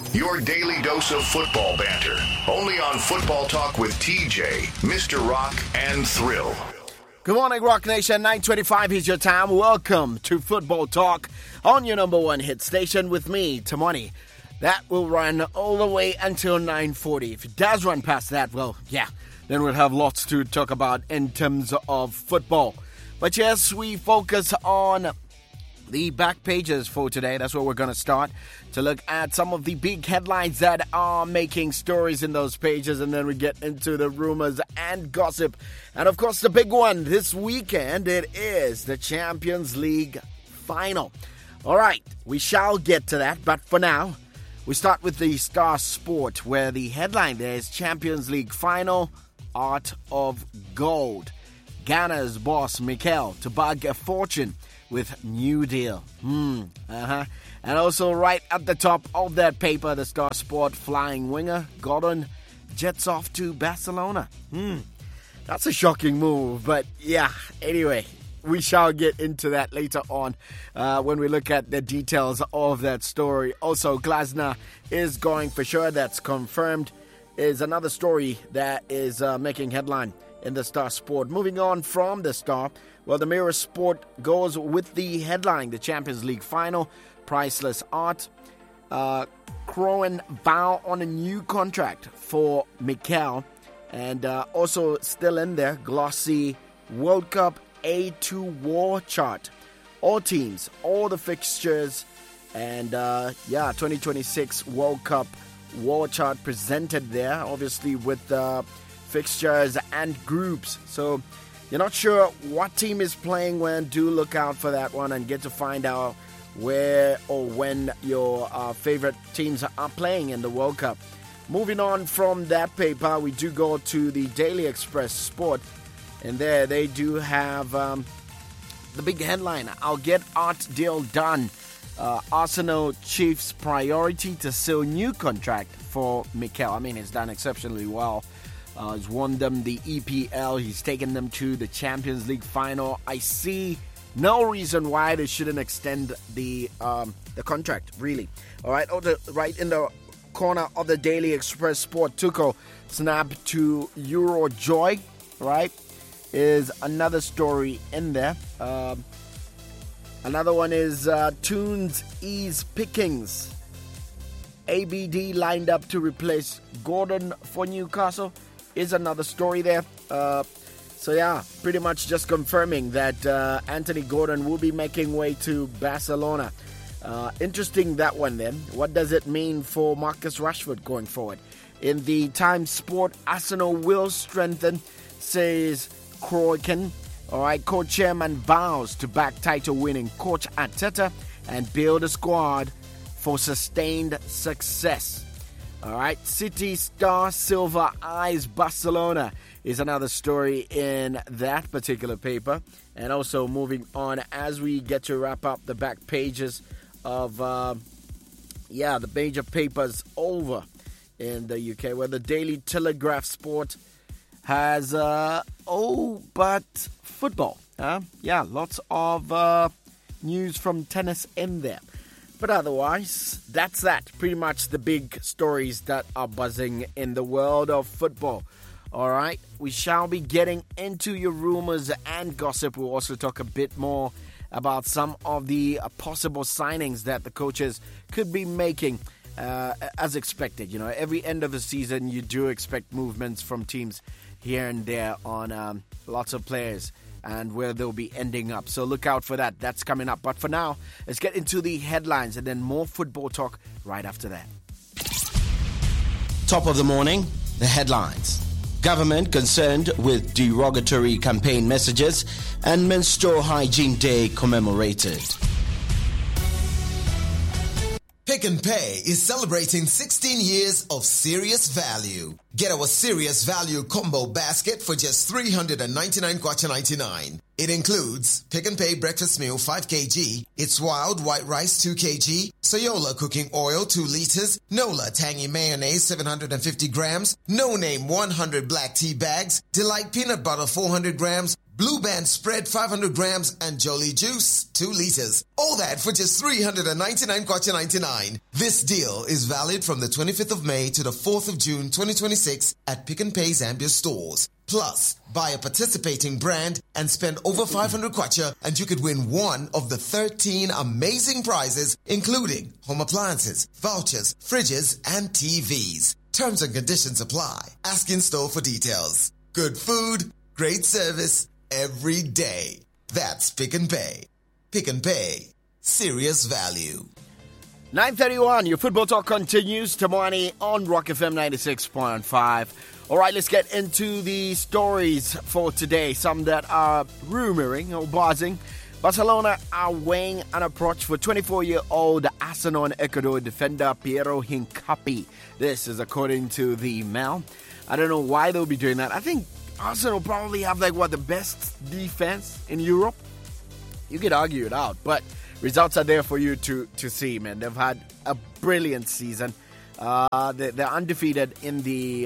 Your daily dose of football banter. Only on Football Talk with TJ, Mr. Rock, and Thrill. Good morning, Rock Nation. 9:25 is your time. Welcome to Football Talk on your number one hit station with me, Tamani. That will run all the way until 9:40. If it does run past that, well, yeah, then we'll have lots to talk about in terms of football. But yes, we focus on the back pages for today. That's where we're going to start, to look at some of the big headlines that are making stories in those pages, and then we get into the rumors and gossip. And of course, the big one this weekend, it is the Champions League final. All right, we shall get to that, but for now, we start with the Star Sport, where the headline there is Champions League final, Art of Gold. Ghana's boss Mikel to bag a fortune with new deal. And also right at the top of that paper, the Star Sport flying winger Gordon jets off to Barcelona. That's a shocking move, but yeah, anyway, we shall get into that later on when we look at the details of that story. Also, Glasner is going for sure. That's confirmed. Is another story that is making headline in the Star Sport. Moving on from the Star, well, the Mirror Sport goes with the headline, the Champions League final, priceless art. Kroen vow on a new contract for Mikel. And also still in there, glossy World Cup A2 war chart. All teams, all the fixtures, and 2026 World Cup war chart presented there, obviously with fixtures and groups. So you're not sure what team is playing when, do look out for that one and get to find out where or when your favorite teams are playing in the World Cup. Moving on from that paper, we do go to the Daily Express Sport, and there they do have the big headline, I'll get art deal done. Arsenal Chiefs priority to seal new contract for Mikel. I mean, he's done exceptionally well. He's won them the EPL. He's taken them to the Champions League final. I see no reason why they shouldn't extend the contract, really. All right, right in the corner of the Daily Express Sport, Tuchel snap to Eurojoy, right, is another story in there. Another one is Toons ease pickings. ABD lined up to replace Gordon for Newcastle is another story there. So yeah, pretty much just confirming that Anthony Gordon will be making way to Barcelona. Interesting, that one then. What does it mean for Marcus Rashford going forward? In the Times Sport, Arsenal will strengthen, says Kroenke. All right, co-chairman vows to back title-winning coach Arteta and build a squad for sustained success. All right, City star Silva eyes Barcelona is another story in that particular paper. And also moving on as we get to wrap up the back pages of, the major papers over in the UK, where the Daily Telegraph Sport has, but football. Lots of news from tennis in there. But otherwise, that's that. Pretty much the big stories that are buzzing in the world of football. All right, we shall be getting into your rumors and gossip. We'll also talk a bit more about some of the possible signings that the coaches could be making as expected. You know, every end of the season, you do expect movements from teams here and there on lots of players and where they'll be ending up. So look out for that. That's coming up. But for now, let's get into the headlines and then more football talk right after that. Top of the morning, the headlines. Government concerned with derogatory campaign messages and Menstrual Hygiene Day commemorated. Pick n Pay is celebrating 16 years of serious value. Get our serious value combo basket for just 399 kwacha 99. It includes Pick n Pay breakfast meal 5 kg, It's Wild white rice 2 kg, Soyola cooking oil 2 liters, Nola tangy mayonnaise 750 grams, No Name 100 black tea bags, Delight peanut butter 400 grams, Blue Band spread 500 grams and Jolly Juice 2 liters. All that for just 399 kwacha 99. This deal is valid from the 25th of May to the 4th of June 2026 at Pick n Pay Zambia stores. Plus, buy a participating brand and spend over 500 kwacha and you could win one of the 13 amazing prizes, including home appliances, vouchers, fridges, and TVs. Terms and conditions apply. Ask in store for details. Good food, great service, every day. That's Pick n Pay. Pick n Pay. Serious value. 9:31, your football talk continues. Tamani on Rock FM 96.5. All right, let's get into the stories for today. Some that are rumoring or buzzing. Barcelona are weighing an approach for 24-year-old Arsenal and Ecuador defender Piero Hincapié. This is according to the Mail. I don't know why they'll be doing that. I think Arsenal probably have the best defense in Europe. You could argue it out, but results are there for you to see, man. They've had a brilliant season. They're undefeated in the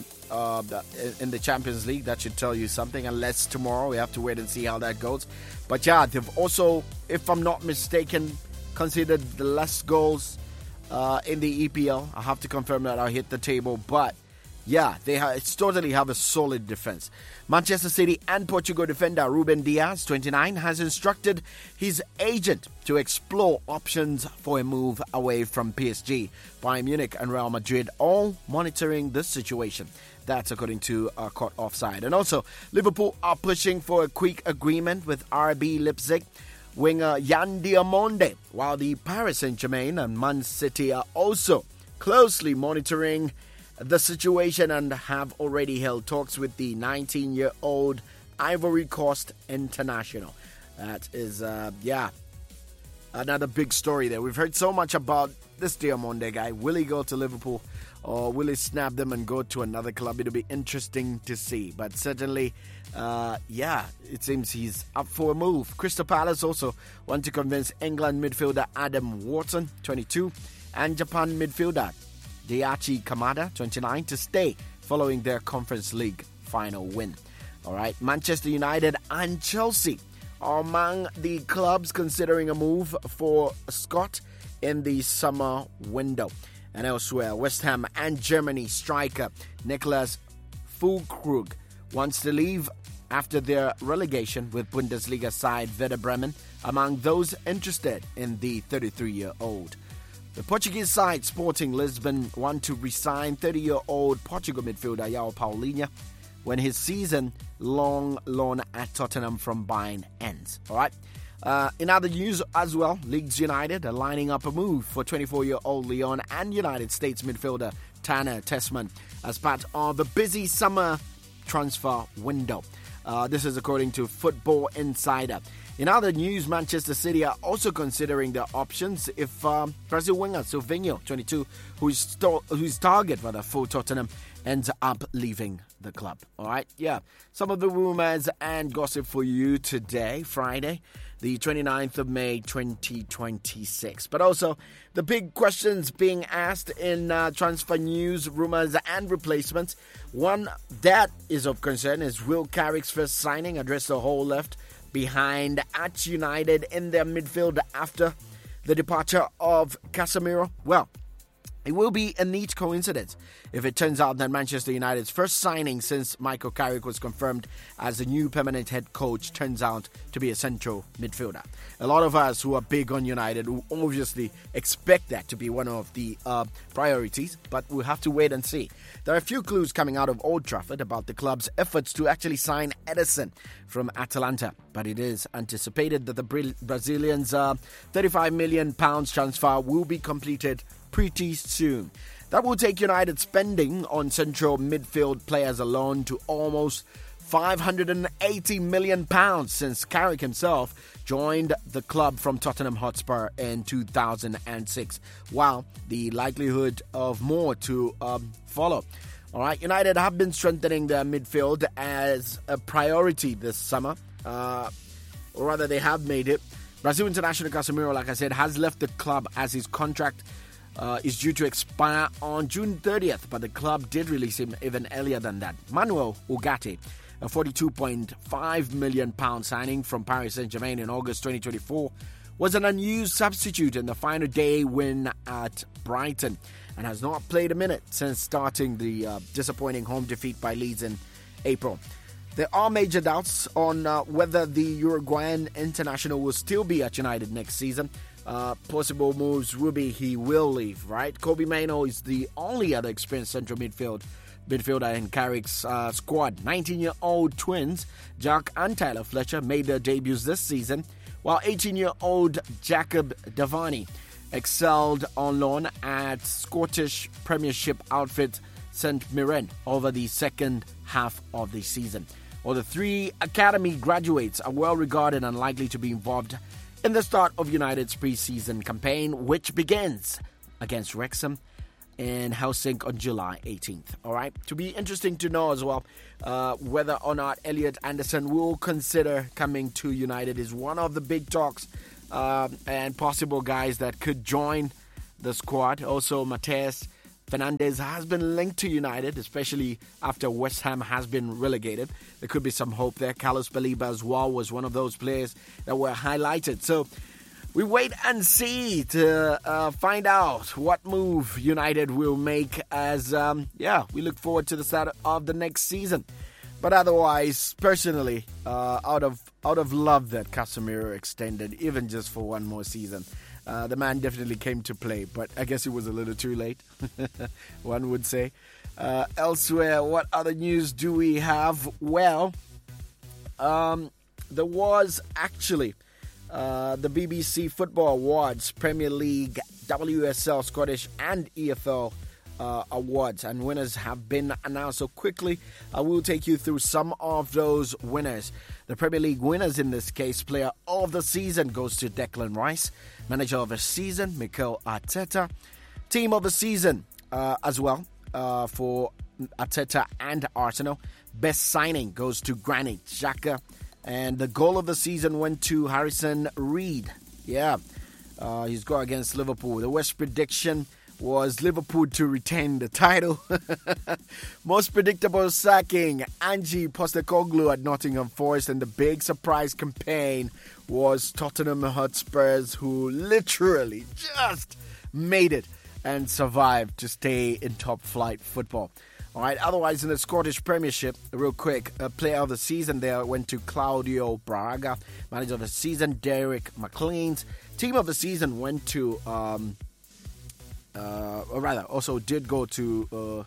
Champions League. That should tell you something, unless tomorrow we have to wait and see how that goes. But yeah, they've also, if I'm not mistaken, considered the less goals in the EPL. I have to confirm that I hit the table, but yeah, it's totally have a solid defense. Manchester City and Portugal defender Ruben Dias, 29, has instructed his agent to explore options for a move away from PSG. Bayern Munich and Real Madrid all monitoring this situation. That's according to Court Offside. And also, Liverpool are pushing for a quick agreement with RB Leipzig winger Yan Diamonde, while the Paris Saint-Germain and Man City are also closely monitoring the situation and have already held talks with the 19-year-old Ivory Coast international. That is, another big story there. We've heard so much about this Diamonde guy. Will he go to Liverpool or will he snap them and go to another club? It'll be interesting to see. But certainly, it seems he's up for a move. Crystal Palace also want to convince England midfielder Adam Wharton, 22, and Japan midfielder Daichi Kamada, 29, to stay following their Conference League final win. All right, Manchester United and Chelsea are among the clubs considering a move for Scott in the summer window. And elsewhere, West Ham and Germany striker Niklas Füllkrug wants to leave after their relegation with Bundesliga side Werder Bremen, among those interested in the 33-year-old. The Portuguese side Sporting Lisbon want to resign 30-year-old Portugal midfielder João Paulinho when his season-long loan at Tottenham from Bayern ends. All right. In other news as well, Leeds United are lining up a move for 24-year-old Lyon and United States midfielder Tanner Tessman as part of the busy summer transfer window. This is according to Football Insider. In other news, Manchester City are also considering their options if Brazil winger Silvinho, 22, whose target for Tottenham, ends up leaving the club. All right, yeah. Some of the rumors and gossip for you today, Friday, the 29th of May, 2026. But also the big questions being asked in transfer news, rumors and replacements. One that is of concern is Will Carrick's first signing addressed the whole left behind at United in their midfield after the departure of Casemiro. Well, it will be a neat coincidence if it turns out that Manchester United's first signing since Michael Carrick was confirmed as the new permanent head coach turns out to be a central midfielder. A lot of us who are big on United will obviously expect that to be one of the priorities, but we'll have to wait and see. There are a few clues coming out of Old Trafford about the club's efforts to actually sign Ederson from Atalanta, but it is anticipated that the Brazilian's £35 million transfer will be completed pretty soon. That will take United spending on central midfield players alone to almost £580 million since Carrick himself joined the club from Tottenham Hotspur in 2006, while the likelihood of more to follow. All right, United have been strengthening their midfield as a priority this summer, or rather they have made it. Brazil international Casemiro, like I said, has left the club as his contract is due to expire on June 30th, but the club did release him even earlier than that. Manuel Ugarte a £42.5 million signing from Paris Saint-Germain in August 2024, was an unused substitute in the final day win at Brighton and has not played a minute since starting the disappointing home defeat by Leeds in April. There are major doubts on whether the Uruguayan international will still be at United next season. Possible moves will be he will leave, right? Kobbie Mainoo is the only other experienced central midfielder in Carrick's squad. 19-year-old twins Jack and Tyler Fletcher made their debuts this season, while 18-year-old Jacob Devaney excelled on loan at Scottish Premiership outfit St Mirren over the second half of the season. Well, the three academy graduates are well regarded and likely to be involved in the start of United's pre-season campaign, which begins against Wrexham in Helsinki on July 18th. All right, to be interesting to know as well whether or not Elliot Anderson will consider coming to United is one of the big talks and possible guys that could join the squad. Also, Mateus Fernandes has been linked to United, especially after West Ham has been relegated. There could be some hope there. Carlos Baleba as well was one of those players that were highlighted. So we wait and see to find out what move United will make as, we look forward to the start of the next season. But otherwise, personally, out of love that Casemiro extended, even just for one more season, the man definitely came to play, but I guess it was a little too late, one would say. Elsewhere, what other news do we have? Well, there was actually the BBC Football Awards, Premier League, WSL, Scottish and EFL awards, and winners have been announced. So quickly, I will take you through some of those winners. The Premier League winners in this case: Player of the Season goes to Declan Rice. Manager of the Season, Mikel Arteta. Team of the Season as well for Arteta and Arsenal. Best signing goes to Granit Xhaka. And the goal of the season went to Harrison Reed. His goal against Liverpool. The West prediction was Liverpool to retain the title. Most predictable sacking, Ange Postecoglou at Nottingham Forest, and the big surprise campaign was Tottenham Hotspurs, who literally just made it and survived to stay in top flight football. All right, otherwise in the Scottish Premiership, real quick, Player of the Season there went to Claudio Braga. Manager of the Season, Derek McLean. Team of the Season went to also did go to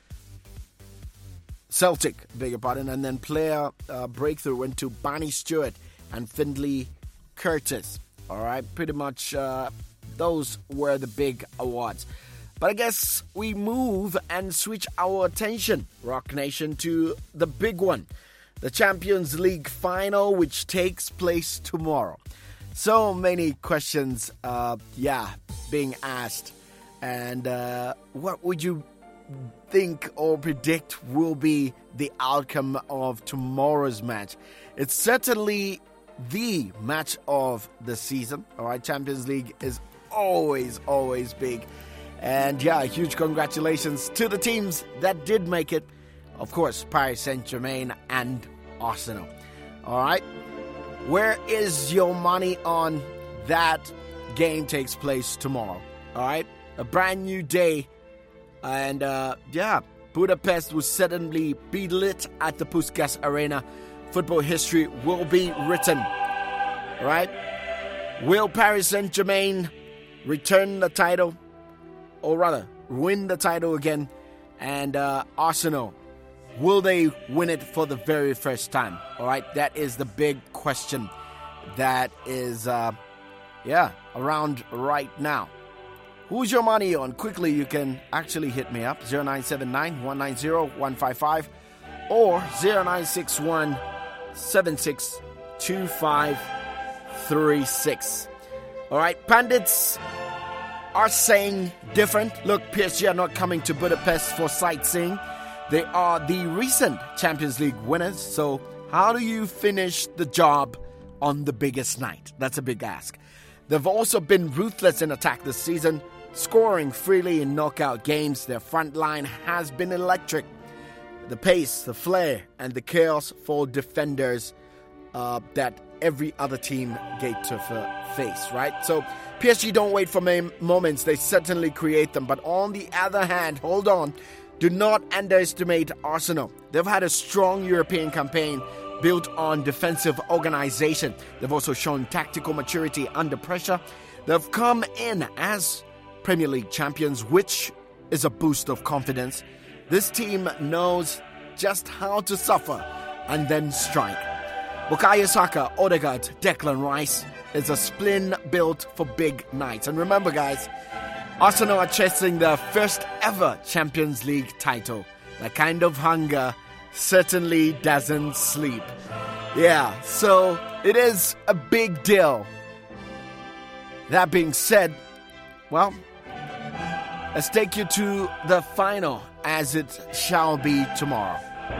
Celtic, beg your pardon, and then player breakthrough went to Barney Stewart and Findlay Curtis. All right, pretty much those were the big awards. But I guess we move and switch our attention, Rock Nation, to the big one, the Champions League final, which takes place tomorrow. So many questions, being asked. And what would you think or predict will be the outcome of tomorrow's match? It's certainly the match of the season. All right, Champions League is always big. And huge congratulations to the teams that did make it. Of course, Paris Saint-Germain and Arsenal. All right, where is your money on that game takes place tomorrow? All right. A brand new day, and Budapest will certainly be lit at the Puskás Arena. Football history will be written, right? Will Paris Saint-Germain return the title, or rather, win the title again? And Arsenal, will they win it for the very first time? All right, that is the big question that is, around right now. Who's your money on? Quickly, you can actually hit me up, 0979-190-155 or 0961-762536. All right, pundits are saying different. Look, PSG are not coming to Budapest for sightseeing. They are the recent Champions League winners. So how do you finish the job on the biggest night? That's a big ask. They've also been ruthless in attack this season, scoring freely in knockout games. Their front line has been electric. the pace, the flair, and the chaos for defenders that every other team get to face, right? So PSG don't wait for moments, they certainly create them. But on the other hand, hold on, do not underestimate Arsenal. They've had a strong European campaign built on defensive organization. They've also shown tactical maturity under pressure. They've come in as Premier League champions, which is a boost of confidence. This team knows just how to suffer and then strike. Bukayo Saka, Odegaard, Declan Rice is a splin built for big nights. And remember, guys, Arsenal are chasing their first ever Champions League title. That kind of hunger certainly doesn't sleep. Yeah, so it is a big deal. That being said, well, let's take you to the final, as it shall be tomorrow.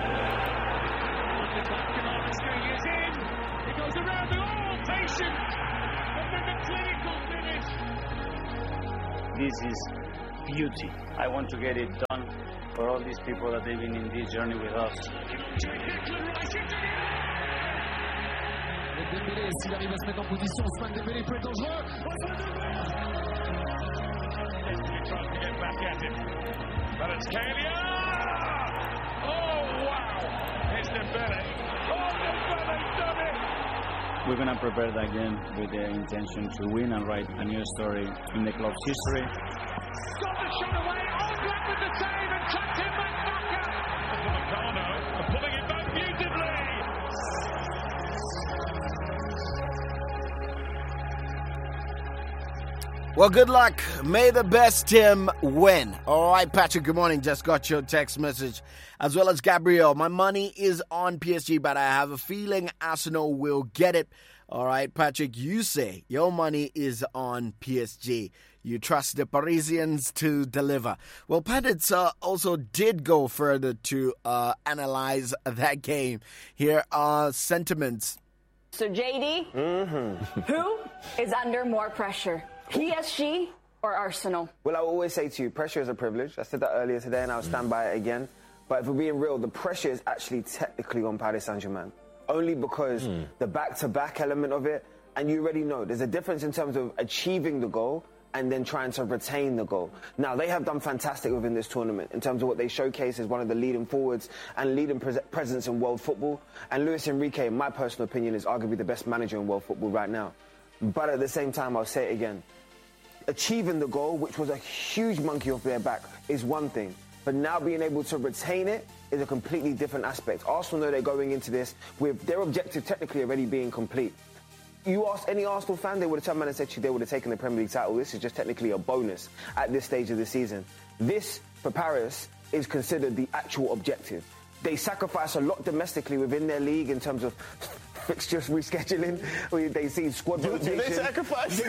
This is beauty. I want to get it done for all these people that they've been in this journey with us. Dembélé, s'il arrive à se mettre en position, Ousmane Dembélé peut être dangereux. Trying to get back at him. But it's Kalia! Oh, wow! It's Dembélé. Oh, Dembélé's done it! We're going to prepare that game with the intention to win and write a new story in the club's history. Got the shot away. Oblak with the save and chucked him back. Upamecano pulling it back beautifully. Well, good luck. May the best team win. All right, Patrick, good morning. Just got your text message. As well as Gabriel. My money is on PSG, but I have a feeling Arsenal will get it. All right, Patrick, you say your money is on PSG. You trust the Parisians to deliver. Well, Paddock also did go further to analyze that game. Here are sentiments. So, JD, who is under more pressure? PSG or Arsenal? Well, I will always say to you, pressure is a privilege. I said that earlier today and I'll stand by it again. But if we're being real, the pressure is actually technically on Paris Saint-Germain. Only because the back-to-back element of it, and you already know, there's a difference in terms of achieving the goal and then trying to retain the goal. Now, they have done fantastic within this tournament in terms of what they showcase as one of the leading forwards and leading presence in world football. And Luis Enrique, in my personal opinion, is arguably the best manager in world football right now. But at the same time, I'll say it again. Achieving the goal, which was a huge monkey off their back, is one thing. But now being able to retain it is a completely different aspect. Arsenal know they're going into this with their objective technically already being complete. You ask any Arsenal fan, they would have turned around and said to you they would have taken the Premier League title. This is just technically a bonus at this stage of the season. This, for Paris, is considered the actual objective. They sacrifice a lot domestically within their league in terms of fixtures rescheduling. They see squad rotation. Do they sacrifice?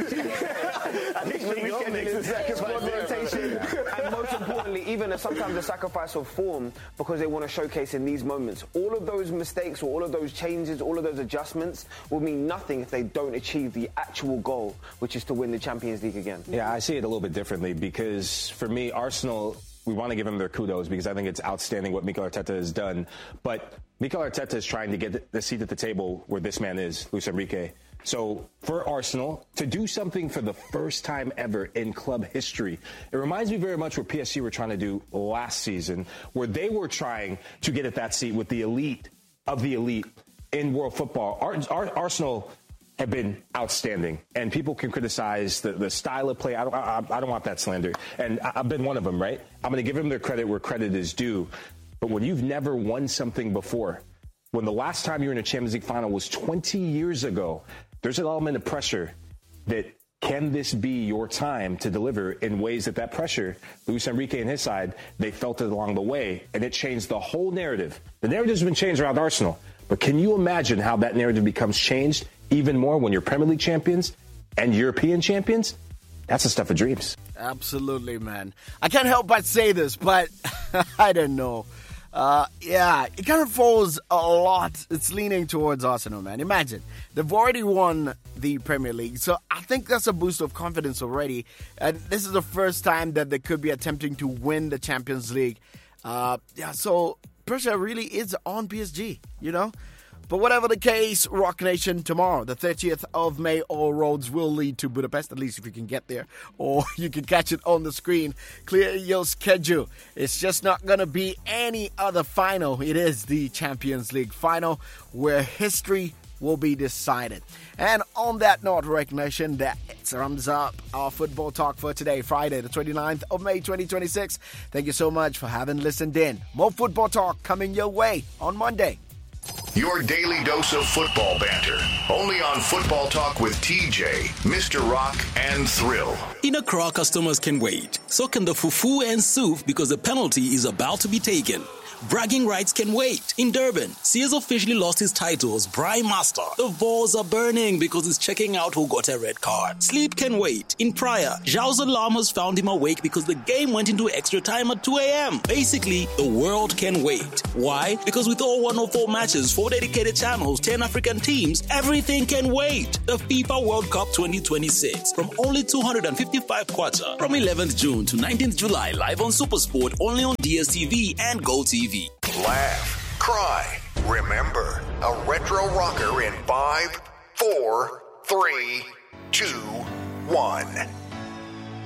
I think rescheduling, squad rotation, and most importantly, even sometimes a sacrifice of form because they want to showcase in these moments. All of those mistakes or all of those changes, all of those adjustments will mean nothing if they don't achieve the actual goal, which is to win the Champions League again. Yeah, I see it a little bit differently because for me, Arsenal, we want to give them their kudos because I think it's outstanding what Mikel Arteta has done. But Mikel Arteta is trying to get the seat at the table where this man is, Luis Enrique. So for Arsenal to do something for the first time ever in club history, it reminds me very much what PSG were trying to do last season, where they were trying to get at that seat with the elite of the elite in world football. Arsenal have been outstanding, and people can criticize the style of play. I don't want that slander, and I've been one of them, right? I'm going to give them their credit where credit is due. But when you've never won something before, when the last time you were in a Champions League final was 20 years ago, there's an element of pressure that can this be your time to deliver in ways that pressure, Luis Enrique and his side, they felt it along the way, and it changed the whole narrative. The narrative's been changed around Arsenal, but can you imagine how that narrative becomes changed even more when you're Premier League champions and European champions? That's the stuff of dreams. Absolutely, man. I can't help but say this, but I don't know. It kind of falls a lot. It's leaning towards Arsenal, man. Imagine, they've already won the Premier League, so I think that's a boost of confidence already. And this is the first time that they could be attempting to win the Champions League. So pressure really is on PSG, you know. But whatever the case, Rock Nation, tomorrow, the 30th of May, all roads will lead to Budapest, at least if you can get there, or you can catch it on the screen. Clear your schedule. It's just not going to be any other final. It is the Champions League final where history will be decided. And on that note, Rock Nation, that sums up our football talk for today, Friday, the 29th of May, 2026. Thank you so much for having listened in. More football talk coming your way on Monday. Your daily dose of football banter. Only on Football Talk with TJ, Mr. Rock, and Thrill. In Accra, customers can wait. So can the fufu and soup because the penalty is about to be taken. Bragging rights can wait. In Durban, Sears officially lost his title as Braai Master. The balls are burning because he's checking out who got a red card. Sleep can wait. In Praia, Zhao's alarm has found him awake because the game went into extra time at 2 a.m. Basically, the world can wait. Why? Because with all 104 matches, 4 dedicated channels, 10 African teams, everything can wait. The FIFA World Cup 2026 from only 255 kwacha from 11th June to 19th July, live on SuperSport, only on DSTV and GoTV. Laugh, cry, remember, a retro rocker in 5, 4, 3, 2, 1.